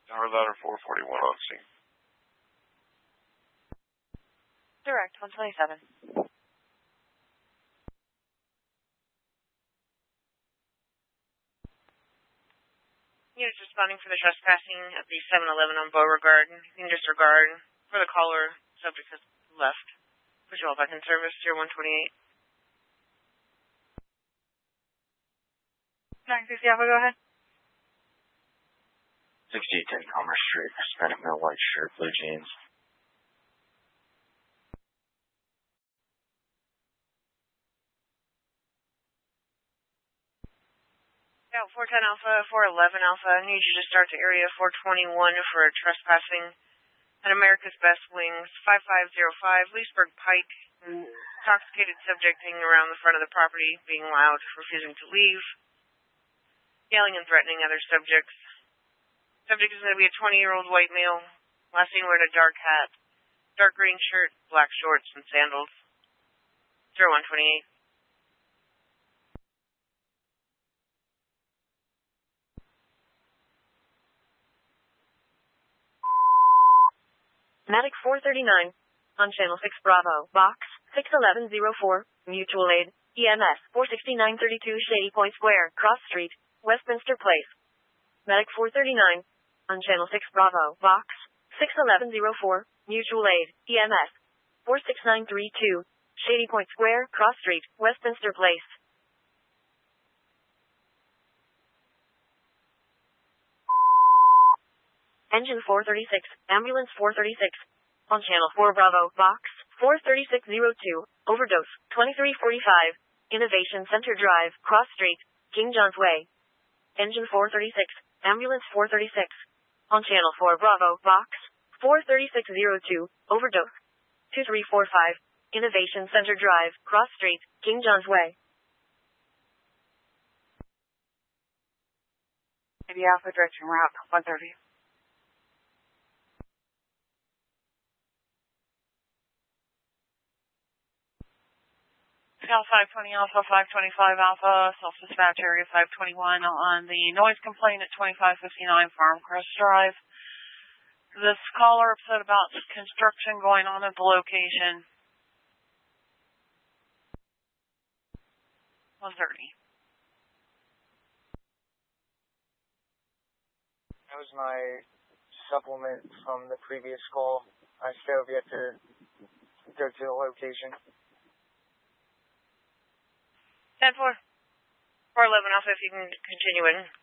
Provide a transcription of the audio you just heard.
Tower Ladder 441 on scene. Direct 127. Units responding for the trespassing at the 7-Eleven on Beauregard. You can disregard for the caller. Subject has left. Put you all back in service. 0128. 950 Alpha, go ahead. 6810 Commerce Street, Hispanic male, white shirt, blue jeans. Yeah, 410 Alpha, 411 Alpha. I need you to start to area 421 for trespassing at America's Best Wings, 5505 Leesburg Pike. Intoxicated subject hanging around the front of the property, being loud, refusing to leave, yelling and threatening other subjects. Subject is going to be a 20-year-old white male, last seen wearing a dark hat, dark green shirt, black shorts, and sandals. 0128. Medic 439, on Channel 6 Bravo, Box 61104, Mutual Aid, EMS 46932 Shady Point Square, Cross Street, Westminster Place. Medic 439, on Channel 6 Bravo, Box 61104, Mutual Aid, EMS 46932, Shady Point Square, Cross Street, Westminster Place. Engine 436, Ambulance 436, on Channel 4 Bravo, Box 43602, Overdose 2345, Innovation Center Drive, Cross Street, King John's Way. Engine 436, Ambulance 436, on Channel 4 Bravo, Box 43602, Overdose 2345, Innovation Center Drive, Cross Street, King John's Way. Maybe Alpha direction route 130. Scale 520 Alpha, 525 Alpha, self-dispatch area 521 on the noise complaint at 2559 Farmcrest Drive. This caller upset about construction going on at the location. 130. That was my supplement from the previous call. I still have yet to go to the location. 10-4. 411 Alpha, if you can continue in.